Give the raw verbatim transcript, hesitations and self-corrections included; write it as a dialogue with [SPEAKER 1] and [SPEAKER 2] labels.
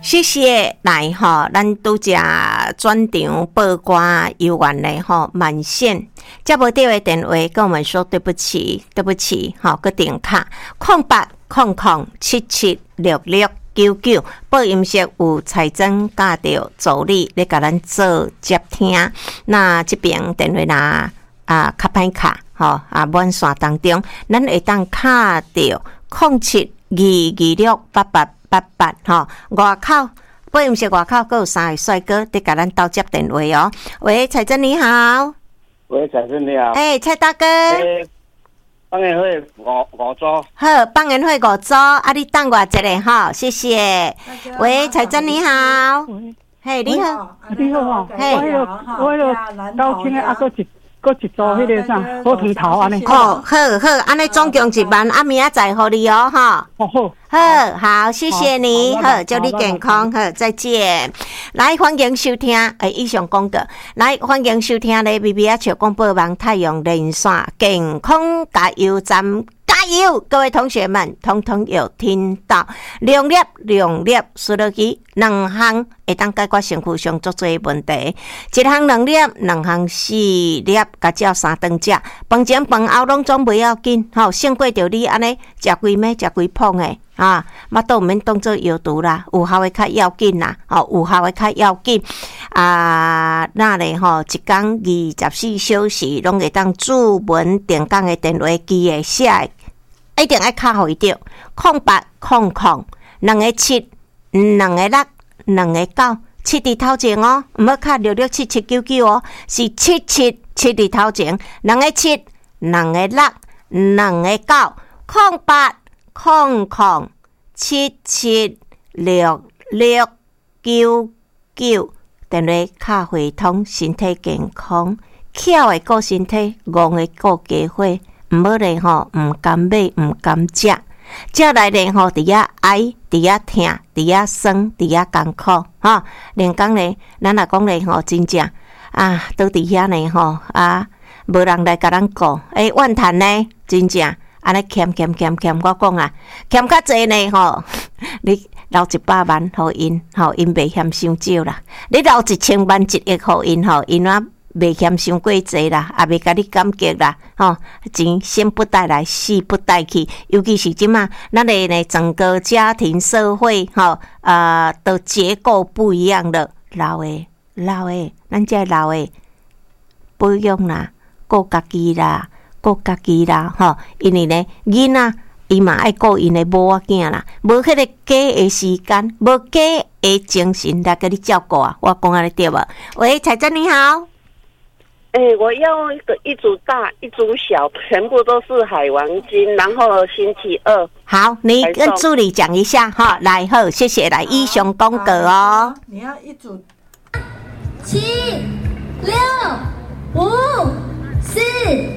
[SPEAKER 1] 谢谢，来吼，咱拄只转场报歌游玩的吼满线，接无到的电话跟我们说对不起，对不起，吼个电卡空八空空七七六六九九，播音室有财政教着助理咧，甲咱做接听。那这边电话啦啊，卡歹卡吼啊，满线当中，咱会当卡着空七二二六八八八八吼，外口。播音室外口还有三位帅哥在给咱斗接电话哦。喂，彩珍你好。
[SPEAKER 2] 喂，彩珍你好。
[SPEAKER 1] 哎、欸，蔡大哥。
[SPEAKER 2] 欸放宴会五五组。
[SPEAKER 1] 好，放宴会五组，啊，你等我一下哈，谢谢。喂，彩珍你好。嘿，你好。
[SPEAKER 3] 你好哈。
[SPEAKER 1] 嘿，
[SPEAKER 3] 我有我有高兴的啊，搁一搁一组迄个啥火腿头安尼。
[SPEAKER 1] 哦，好好，安尼总共一万，啊，明仔载互你哦哈。
[SPEAKER 3] 哦好。
[SPEAKER 1] 好好，谢谢你，好，祝你健康，好，再见。来，欢迎收听，诶，以上广告，来，欢迎收听咧 B B H 广播网太阳连线健康加油站。加油！各位同学们，统统有听到，两粒两粒输落去，两项会当解决身躯上足多问题。一项两粒，两项四粒，甲照三顿食，饭前饭后拢总袂要紧，吼，胜过着你安尼食规暝食规捧诶。啊，嘛都毋免当做药毒啦，有效诶较要紧啦，吼，有效诶较要紧。啊，那咧吼，一工二十四小时拢会当注文电讲诶电话机诶写诶，一定爱卡互伊着，空八空空，两个七，两个六，两个九，七伫头前哦，毋要卡六六七七九九哦，是七七七伫头前，两个七，两个六，两个九，空八。空空七七六六九九，电话卡回通，身体健康，巧的顾身体，戆的顾家伙，毋好咧吼，毋敢买，毋敢食，食来咧吼，伫遐哀，伫遐疼，伫遐酸，伫遐艰苦，吼，连讲咧，咱若讲咧吼，真正啊，倒伫遐咧吼，啊，无人来甲咱顾，诶，怨叹呢，真正。安尼欠欠欠欠，我讲啊，欠较济呢吼，你留一百万互因，吼因袂嫌伤少啦。你留一千万一亿互因，吼因也袂嫌伤过济啦，也袂甲你感激啦，吼钱先不带来，死不带去。尤其是即马，咱的呢整个家庭社会，吼呃的结构不一样了。老诶老诶，咱这老诶不用啦，顾家己啦。顾家己啦，吼，因为呢，囡仔伊嘛爱顾因的某仔囝啦，无迄个假的时间，无假的精神来给你照顾啊。我讲安尼对无？喂，彩珍你好。
[SPEAKER 4] 哎、欸，我要一个一组大，一组小，全部都是海王金，然后星期二。
[SPEAKER 1] 好，你跟助理讲一下哈。来，好，谢谢。来，以上公告哦。
[SPEAKER 5] 你要一组
[SPEAKER 6] 七六五四。